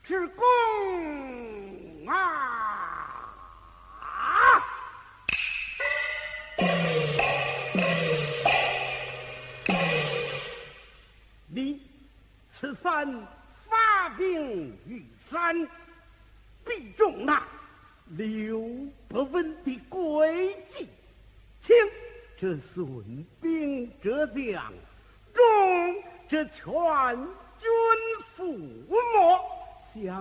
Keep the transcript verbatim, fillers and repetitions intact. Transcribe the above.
是公啊！你此番发兵于山，必中那刘伯温的诡计，轻这损兵折将，重这全军覆没。相